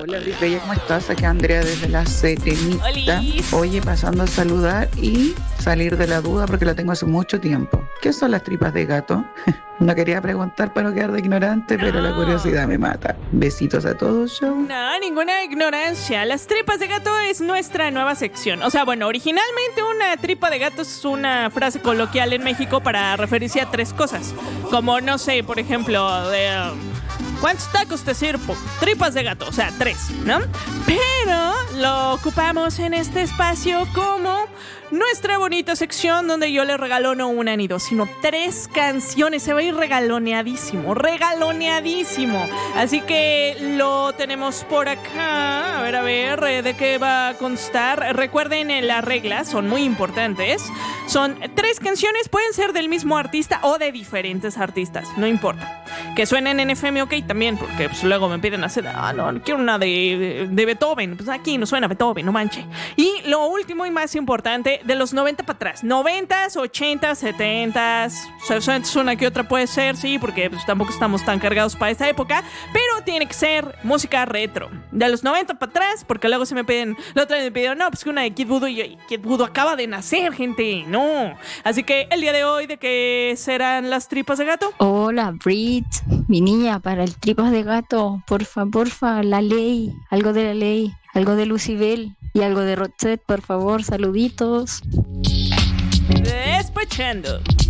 Hola, Bella, ¿cómo estás? Aquí Andrea desde la Serenita. Olis. Oye, pasando a saludar y salir de la duda porque la tengo hace mucho tiempo. ¿Qué son las tripas de gato? No quería preguntar para no quedar de ignorante, pero la curiosidad me mata. Besitos a todos, show. No, ninguna ignorancia. Las tripas de gato es nuestra nueva sección. O sea, bueno, originalmente una tripa de gato es una frase coloquial en México para referirse a tres cosas. Como, no sé, por ejemplo, ¿cuántos tacos te sirvo? Tripas de gato, o sea, 3, ¿no? Pero lo ocupamos en este espacio como nuestra bonita sección donde yo le regalo no una ni dos, sino 3 canciones. Se va a ir regaloneadísimo. Así que lo tenemos por acá. A ver, ¿de qué va a constar? Recuerden, las reglas son muy importantes. Son 3 canciones, pueden ser del mismo artista o de diferentes artistas, no importa. Que suenen en FM, ok, también, porque pues, luego me piden hacer, no quiero una de Beethoven. Pues aquí no suena Beethoven, no manche. Y lo último y más importante, de los 90 para atrás, 90s, 80s, 70s, 60s, una que otra puede ser, sí, porque pues, tampoco estamos tan cargados para esta época, pero tiene que ser música retro. De los 90 para atrás, porque luego se me piden, la otra vez me pidieron, no, pues que una de Kid Voodoo, y yo, Kid Voodoo acaba de nacer, gente, no. Así que el día de hoy, ¿de qué serán las tripas de gato? Hola, Brit, mi niña, para el tripas de gato, porfa, la ley, algo de la ley, algo de Lucibel y algo de Roxette, por favor, saluditos. Despachando.